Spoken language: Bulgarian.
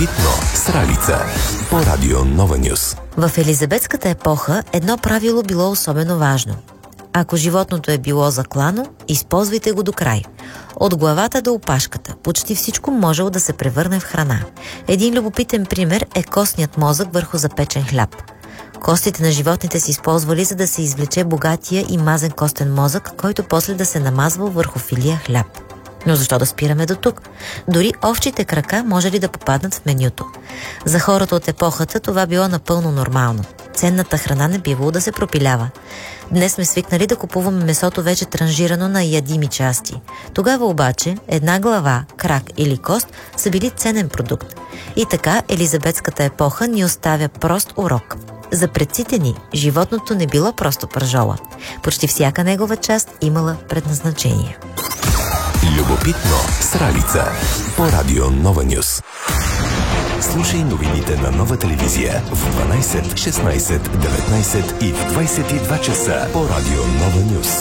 Любопитно с Ралица по Радио Нова Нюс. В елизабетската епоха едно правило било особено важно. Ако животното е било заклано, използвайте го до край. От главата до опашката, почти всичко можело да се превърне в храна. Един любопитен пример е костният мозък върху запечен хляб. Костите на животните се използвали, за да се извлече богатия и мазен костен мозък, който после да се намазвал върху филия хляб. Но защо да спираме до тук? Дори овчите крака може ли да попаднат в менюто? За хората от епохата това било напълно нормално. Ценната храна не бивало да се пропилява. Днес сме свикнали да купуваме месото вече транжирано на ядими части. Тогава обаче една глава, крак или кост са били ценен продукт. И така елизабетската епоха ни оставя прост урок. За предците ни животното не било просто пържола. Почти всяка негова част имала предназначение. Любопитно с Ралица по Радио Нова Нюс. Слушай новините на Нова телевизия в 12, 16, 19 и в 22 часа по Радио Нова Нюс.